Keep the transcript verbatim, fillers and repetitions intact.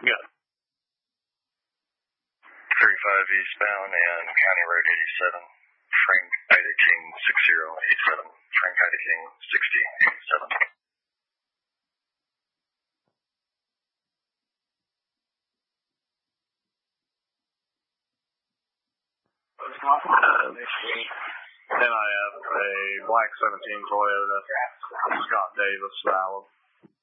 Yeah. thirty-five eastbound and County Road eighty-seven. Frank Ida King six zero eight seven. Frank Ida King sixty eighty-seven. Then I have a black seventeen Toyota, Scott Davis valid.